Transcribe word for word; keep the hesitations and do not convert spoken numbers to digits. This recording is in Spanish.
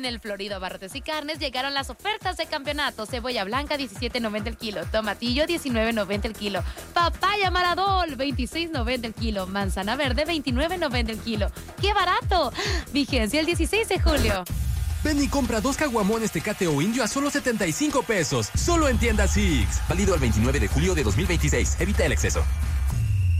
En el Florido Abarrotes y Carnes llegaron las ofertas de campeonato. Cebolla blanca, diecisiete noventa el kilo. Tomatillo, diecinueve noventa el kilo. Papaya Maradol, veintiséis noventa el kilo. Manzana verde, veintinueve noventa el kilo. ¡Qué barato! Vigencia el dieciséis de julio. Ven y compra dos caguamones Tecate o Indio a solo setenta y cinco pesos. Solo en tiendas Six. Válido al veintinueve de julio de dos mil veintiséis. Evita el exceso.